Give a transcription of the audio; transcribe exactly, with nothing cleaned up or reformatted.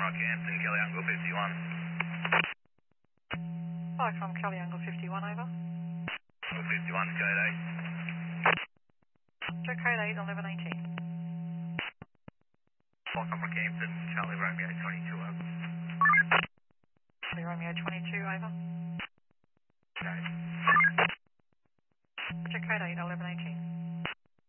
Park Hampton, Kelly Angle fifty-one. Welcome, Kelly Angle fifty-one, over. Angle fifty-one, code eight. Check code eight, eleven eighteen. Welcome, Park Hampton, Charlie Romeo twenty-two, over. Charlie Romeo twenty-two, over. Okay. Check code eight, eleven eighteen.